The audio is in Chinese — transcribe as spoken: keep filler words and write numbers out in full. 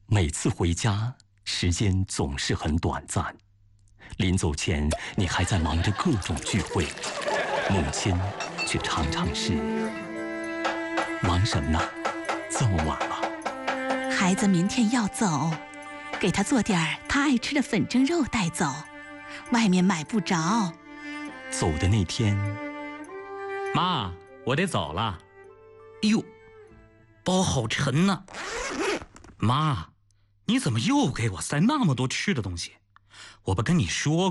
每次回家，时间总是很短暂。临走前，你还在忙着各种聚会，母亲却常常是忙什么呢？这么晚了。 孩子明天要走，给他做点他爱吃的粉蒸肉带走，外面买不着。 走的那天， 妈，我得走了。哎呦，包好沉呐！妈，你怎么又给我塞那么多吃的东西？我不跟你说